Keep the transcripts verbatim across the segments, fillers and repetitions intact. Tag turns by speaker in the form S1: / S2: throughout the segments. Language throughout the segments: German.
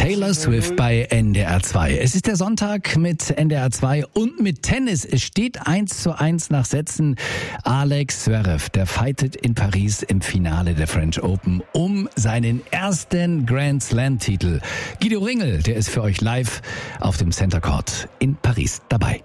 S1: Taylor Swift bei N D R zwei. Es ist der Sonntag mit N D R zwei und mit Tennis. Es steht eins zu eins nach Sätzen. Alex Zverev, der fightet in Paris im Finale der French Open um seinen ersten Grand Slam-Titel. Guido Ringel, der ist für euch live auf dem Center Court in Paris dabei.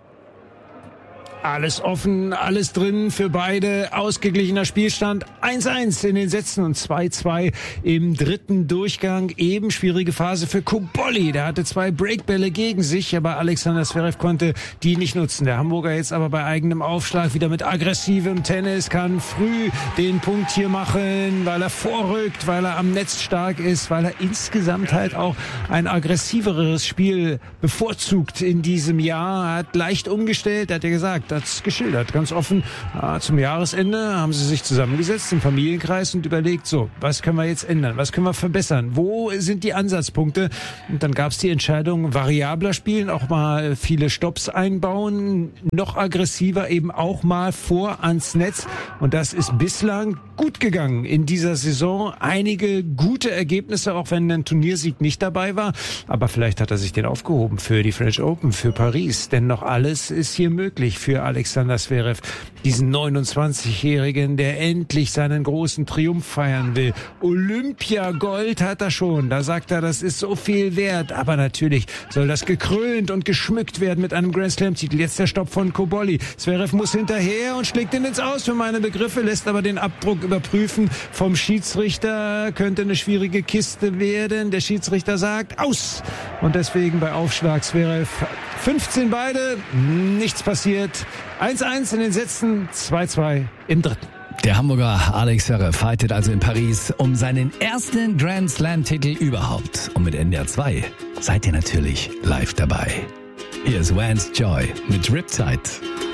S2: Alles offen, alles drin für beide. Ausgeglichener Spielstand. eins eins in den Sätzen und zwei zwei im dritten Durchgang. Eben schwierige Phase für Cobolli. Der hatte zwei Breakbälle gegen sich, aber Alexander Zverev konnte die nicht nutzen. Der Hamburger jetzt aber bei eigenem Aufschlag wieder mit aggressivem Tennis, kann früh den Punkt hier machen, weil er vorrückt, weil er am Netz stark ist, weil er insgesamt halt auch ein aggressiveres Spiel bevorzugt in diesem Jahr. Er hat leicht umgestellt, hat er gesagt, hat's geschildert, ganz offen. Ja, zum Jahresende haben sie sich zusammengesetzt im Familienkreis und überlegt, so, was können wir jetzt ändern, was können wir verbessern, wo sind die Ansatzpunkte? Und dann gab's die Entscheidung, variabler spielen, auch mal viele Stopps einbauen, noch aggressiver eben auch mal vor ans Netz. Und das ist bislang gut gegangen in dieser Saison. Einige gute Ergebnisse, auch wenn ein Turniersieg nicht dabei war. Aber vielleicht hat er sich den aufgehoben für die French Open, für Paris. Denn noch alles ist hier möglich für Alexander Zverev, diesen neunundzwanzigjährigen, der endlich seinen großen Triumph feiern will. Olympiagold hat er schon. Da sagt er, das ist so viel wert. Aber natürlich soll das gekrönt und geschmückt werden mit einem Grand Slam-Titel. Jetzt der Stopp von Cobolli. Zverev muss hinterher und schlägt ihn ins Aus für meine Begriffe, lässt aber den Abdruck überprüfen vom Schiedsrichter. Könnte eine schwierige Kiste werden. Der Schiedsrichter sagt aus. Und deswegen bei Aufschlag Zverev fünfzehn beide. Nichts passiert. eins eins in den Sätzen, zwei zwei im dritten.
S1: Der Hamburger Alex Zverev fightet also in Paris um seinen ersten Grand Slam-Titel überhaupt. Und mit N D R zwei seid ihr natürlich live dabei. Hier ist Vance Joy mit Riptide.